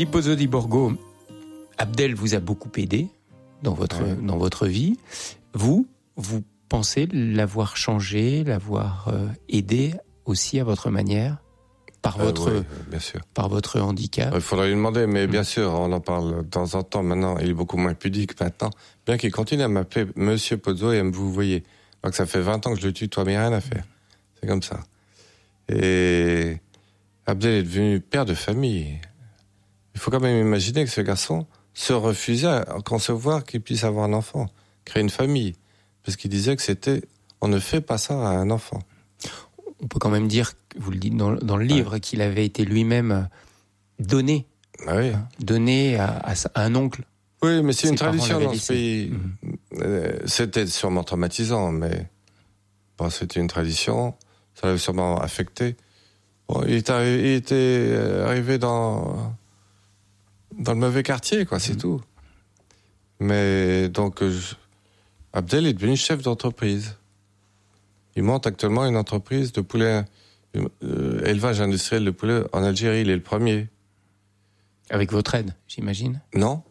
Philippe Pozzo di Borgo, Abdel vous a beaucoup aidé dans votre vie. Vous pensez l'avoir changé, l'avoir aidé aussi à votre manière, par votre handicap? Il faudrait lui demander, mais bien sûr, on en parle de temps en temps. Maintenant, il est beaucoup moins pudique maintenant. Bien qu'il continue à m'appeler Monsieur Pozzo et à me vous voyez. Donc ça fait 20 ans que je le tutoie, mais rien à faire. C'est comme ça. Et Abdel est devenu père de famille. Il faut quand même imaginer que ce garçon se refusait à concevoir qu'il puisse avoir un enfant, créer une famille. Parce qu'il disait que on ne fait pas ça à un enfant. On peut quand même dire, vous le dites dans le livre, qu'il avait été lui-même donné. Donné à un oncle. Oui, mais c'est une tradition dans ce pays. C'était sûrement traumatisant, mais c'était une tradition. Ça l'avait sûrement affecté. Bon, il était arrivé dans le mauvais quartier, quoi, c'est tout. Mais donc, Abdel est devenu chef d'entreprise. Il monte actuellement une entreprise de poulet, élevage industriel de poulet en Algérie. Il est le premier. Avec votre aide, j'imagine? Non.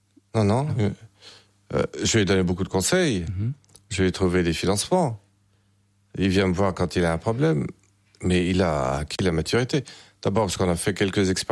Je lui ai donné beaucoup de conseils. Je lui ai trouvé des financements. Il vient me voir quand il a un problème. Mais il a acquis la maturité. D'abord parce qu'on a fait quelques expériences